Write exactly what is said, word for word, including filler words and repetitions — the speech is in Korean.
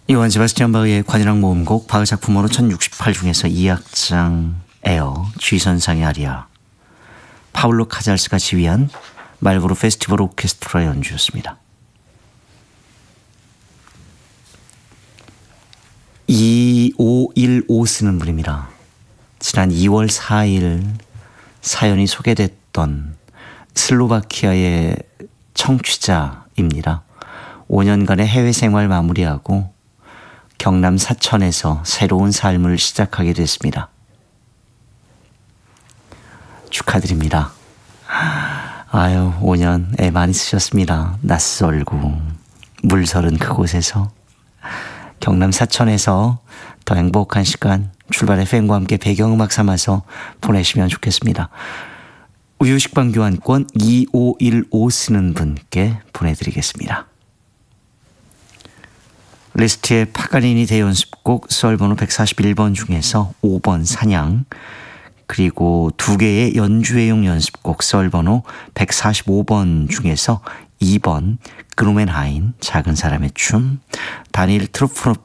요한 세바스찬 바흐의 관현악 모음곡 바흐 작품으로 천육십팔 중에서 이 악장 에어 G선상의 아리아, 파울로 카잘스가 지휘한 말보르 페스티벌 오케스트라 연주였습니다. 이오일오 쓰는 분입니다. 지난 이월 사일 사연이 소개됐던 슬로바키아의 청취자입니다. 오 년간의 해외 생활 마무리하고 경남 사천에서 새로운 삶을 시작하게 됐습니다. 축하드립니다. 아유, 오 년 애 많이 쓰셨습니다. 낯설고 물설은 그곳에서 경남 사천에서 더 행복한 시간 출발의 팬과 함께 배경음악 삼아서 보내시면 좋겠습니다. 우유 식빵 교환권 이오일오 쓰는 분께 보내드리겠습니다. 리스트의 파가니니 대연습곡 썰번호 백사십일 번 중에서 오 번 사냥, 그리고 두 개의 연주회용 연습곡 썰번호 백사십오 번 중에서 이 번 그루멘하인 작은 사람의 춤, 다니엘 트루프노프